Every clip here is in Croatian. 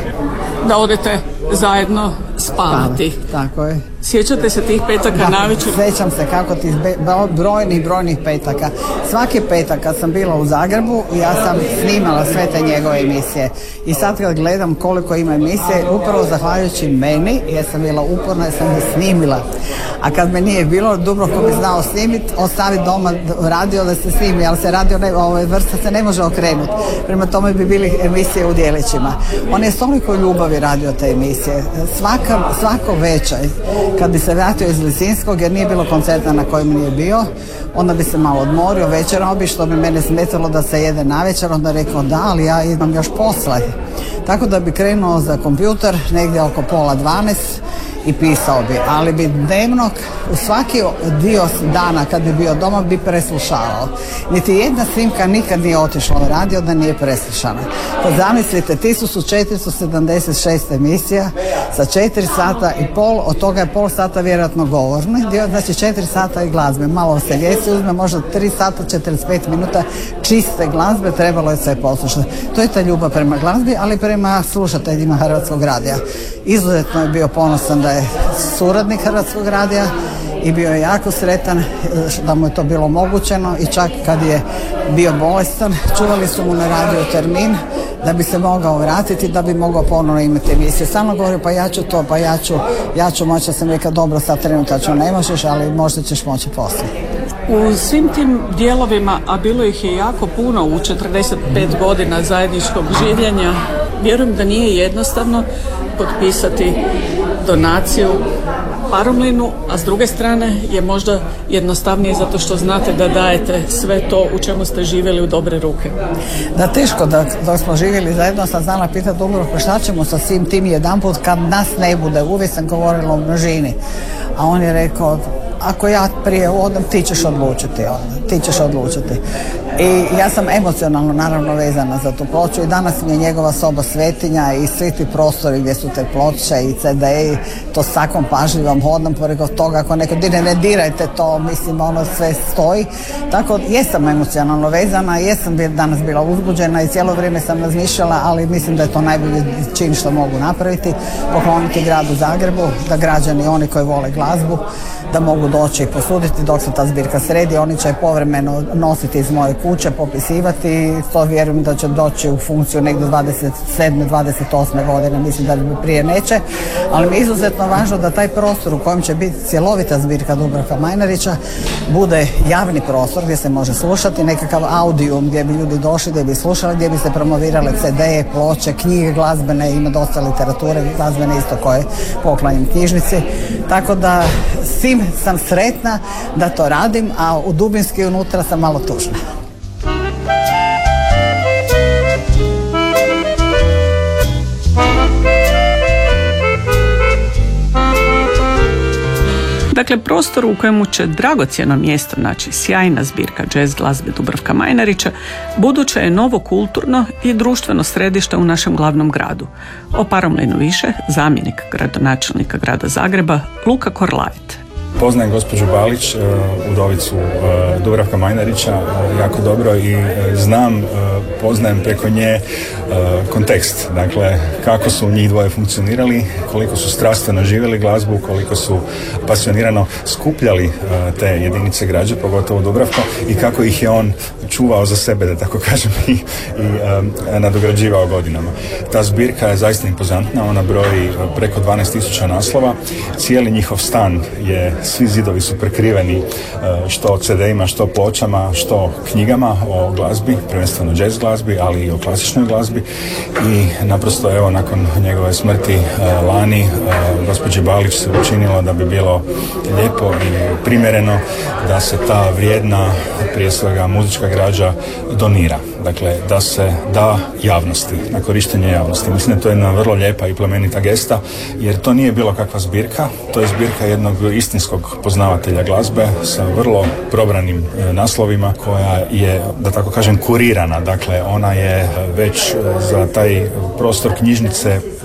da odete zajedno spavati. Tako je. Sjećate se tih petaka navečer? Sjećam se kako tih brojnih petaka. Svaki petak kad sam bila u Zagrebu, ja sam snimala sve te njegove emisije. I sad kad gledam koliko ima emisije, upravo zahvaljujući meni, jer sam bila uporna, jer sam ih snimila. A kad me nije bilo, Dubravko bi znao snimiti, ostaviti doma radio da se snimi, ali se radio, vrsta se ne može okrenuti. Prema tome bi bili emisije u djelićima. On je s toliko ljubavi radio te emisije. Svako večer, kad bi se vratio iz Lisinskog, jer nije bilo koncerta na kojem nije bio, onda bi se malo odmorio, večerao bi, što bi mene smetalo da se jede navečer, onda rekao da, ali ja imam još posla. Tako da bi krenuo za kompjuter negdje oko 11:30 i pisao bi, ali bi dnevno u svaki dio dana kad bi bio doma bi preslušavao. Niti jedna snimka nikad nije otišla u radio da nije preslušana. Pa zamislite, 1476 emisija sa 4 sata i pol, od toga je pol sata vjerojatno govorni dio, znači 4 sata i glazbe. Malo se ljesi uzme, možda 3 sata 45 minuta čiste glazbe, trebalo je sve poslušati. To je ta ljubav prema glazbi, ali prema slušateljima Hrvatskog radija. Izuzetno je bio ponosan da je suradnik Hrvatskog radija i bio je jako sretan da mu je to bilo omogućeno i čak kad je bio bolestan, čuvali su mu na radiju termin da bi se mogao vratiti, da bi mogao ponovno imati emisiju. Stalno govorio, pa ja ću to, pa ja ću moći. Ja sam rekao, dobro, sad trenutačno ne možeš, ali možda ćeš moći poslije. U svim tim dijelovima, a bilo ih je jako puno u 45 godina zajedničkog življenja, vjerujem da nije jednostavno potpisati donaciju Paromlinu, a s druge strane je možda jednostavnije zato što znate da dajete sve to u čemu ste živjeli u dobre ruke. Da, teško da smo živjeli zajedno, sam znala pitati Dubravko šta ćemo sa svim tim jedanput kad nas ne bude. Uvijek sam govorila o množini, a on je rekao, ako ja prije odem, ti ćeš odlučiti. I ja sam emocionalno naravno vezana za tu ploču i danas mi je njegova soba svetinja i svi ti prostori gdje su te ploče i CD-i, to s takvom pažljivom hodam preko toga, ako neko ne dirajte to, mislim ono sve stoji. Tako jesam emocionalno vezana, jesam danas bila uzbuđena i cijelo vrijeme sam razmišljala, ali mislim da je to najbolji čin što mogu napraviti, pokloniti gradu Zagrebu, da građani, oni koji vole glazbu, da mogu doći i posuditi dok se ta zbirka sredi. Oni će povremeno nositi iz moje kuće, popisivati, to vjerujem da će doći u funkciju negdje 27. 28. godine, mislim da prije neće, ali mi je izuzetno važno da taj prostor u kojem će biti cjelovita zbirka Dubravka Majnarića bude javni prostor gdje se može slušati, nekakav audijum gdje bi ljudi došli, gdje bi slušali, gdje bi se promovirale CD-e, ploče, knjige glazbene, ima dosta literature glazbene isto koje poklanjam knjižnici, tako da svim sam sretna da to radim, a u dubinski unutra sam malo tužna. Dakle, prostor u kojemu će dragocjeno mjesto naći sjajna zbirka jazz glazbe Dubravka Majnarića, buduće je novo kulturno i društveno središte u našem glavnom gradu. O Paromlinu više zamjenik gradonačelnika grada Zagreba Luka Korlaet. Poznajem gospođu Balić, udovicu Dubravka Majnarića, jako dobro i poznajem preko nje kontekst, dakle kako su njih dvoje funkcionirali, koliko su strastveno živjeli glazbu, koliko su pasionirano skupljali te jedinice građe, pogotovo Dubravko, i kako ih je on čuvao za sebe, da tako kažem, i nadograđivao godinama. Ta zbirka je zaista impozantna, ona broji preko 12.000 naslova, cijeli njihov stan svi zidovi su prekriveni što CD-ima, što pločama, što knjigama o glazbi, prvenstveno jazz glazbi, ali i o klasičnoj glazbi, i naprosto evo nakon njegove smrti lani gospođi Balić se učinilo da bi bilo lijepo i primjereno da se ta vrijedna, prije svega muzička građa, donira. Dakle, da se da javnosti, na korištenje javnosti. Mislim da to je jedna vrlo lijepa i plemenita gesta, jer to nije bilo kakva zbirka, to je zbirka jednog istinskog poznavatelja glazbe sa vrlo probranim naslovima, koja je, da tako kažem, kurirana. Dakle, ona je već za taj prostor knjižnice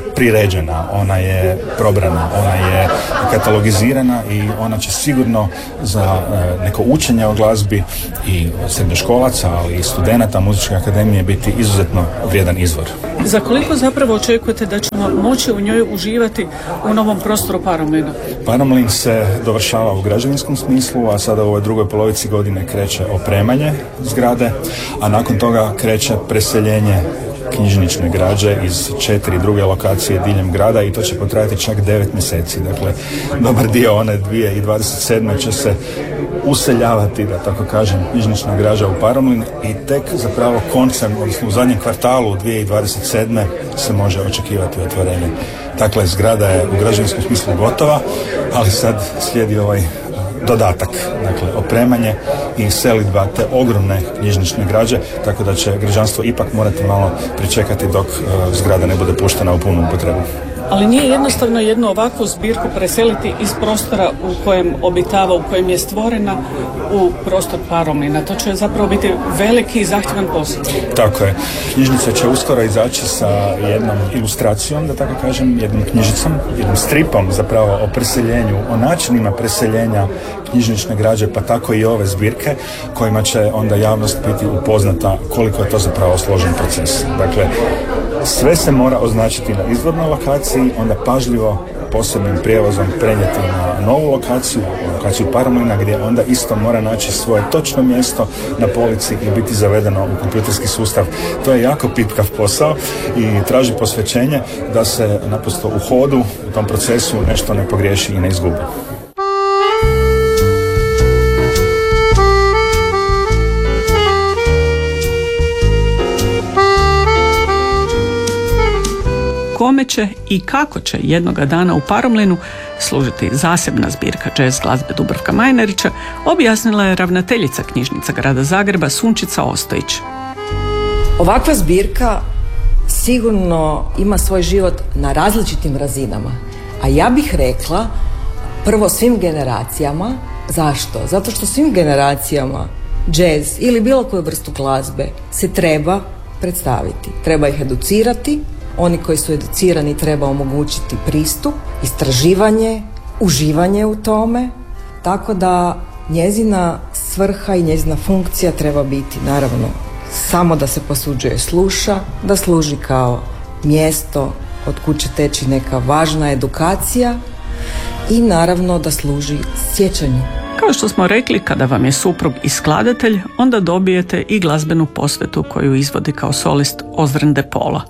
priređena, ona je probrana, ona je katalogizirana i ona će sigurno za neko učenje o glazbi i srednjoškolaca, ali i studenata Muzičke akademije biti izuzetno vrijedan izvor. Za koliko zapravo očekujete da ćemo moći u njoj uživati u novom prostoru Paromlina? Paromlin se dovršava u građevinskom smislu, a sada u ovoj drugoj polovici godine kreće opremanje zgrade, a nakon toga kreće preseljenje knjižnične građe iz 4 druge lokacije diljem grada i to će potrajati čak 9 mjeseci. Dakle, dobar dio one 2027. će se useljavati, da tako kažem, knjižnična građa u Paromlin i tek zapravo koncem, odnosno u zadnjem kvartalu 2027. se može očekivati otvorenje. Dakle, zgrada je u građevinskom smislu gotova, ali sad slijedi ovaj dodatak, dakle opremanje i selidba te ogromne knjižnične građe, tako da će građanstvo ipak morati malo pričekati dok zgrada ne bude puštena u punu upotrebu. Ali nije jednostavno jednu ovakvu zbirku preseliti iz prostora u kojem obitava, u kojem je stvorena, u prostor Paromlina. To će zapravo biti veliki i zahtjevan posao. Tako je. Knjižnica će uskoro izaći sa jednom ilustracijom, da tako kažem, jednom knjižicom, jednom stripom zapravo o preseljenju, o načinima preseljenja knjižnične građe, pa tako i ove zbirke, kojima će onda javnost biti upoznata koliko je to zapravo složen proces. Dakle, sve se mora označiti na izvornoj lokaciji, onda pažljivo posebnim prijevozom prenijeti na novu lokaciju Paromlina, gdje onda isto mora naći svoje točno mjesto na polici i biti zavedeno u kompjuterski sustav. To je jako pitkav posao i traži posvećenje da se naprosto u hodu, u tom procesu nešto ne pogriješi i ne izgubi. Kome će i kako će jednoga dana u Paromlinu služiti zasebna zbirka jazz glazbe Dubravka Majnarića, objasnila je ravnateljica knjižnica grada Zagreba Sunčica Ostojić. Ovakva zbirka sigurno ima svoj život na različitim razinama, a ja bih rekla prvo svim generacijama. Zašto? Zato što svim generacijama jazz ili bilo koju vrstu glazbe se treba predstaviti, treba ih educirati. Oni koji su educirani treba omogućiti pristup, istraživanje, uživanje u tome, tako da njezina svrha i njezina funkcija treba biti naravno samo da se posuđuje sluša, da služi kao mjesto od kud će teći neka važna edukacija i naravno da služi sjećanju. Kao što smo rekli, kada vam je suprug i skladatelj, onda dobijete i glazbenu posvetu koju izvodi kao solist Ozren de Paula.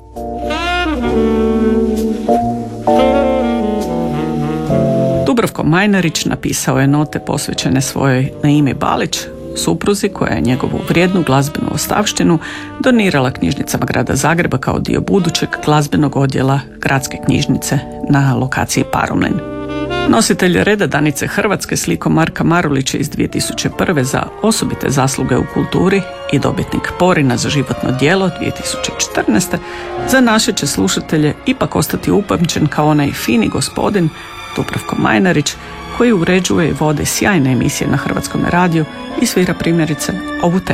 Dubravko Majnarić napisao je note posvećene svojoj Naimi Balić, supruzi koja je njegovu vrijednu glazbenu ostavštinu donirala knjižnicama grada Zagreba kao dio budućeg glazbenog odjela gradske knjižnice na lokaciji Paromlin. Nositelj reda Danice Hrvatske slikom Marka Marulića iz 2001. za osobite zasluge u kulturi i dobitnik Porina za životno djelo 2014. za naše će slušatelje ipak ostati upamćen kao onaj fini gospodin Dubravko Majnarić koji uređuje i vode sjajne emisije na Hrvatskom radiju i svira primjerice ovu temu.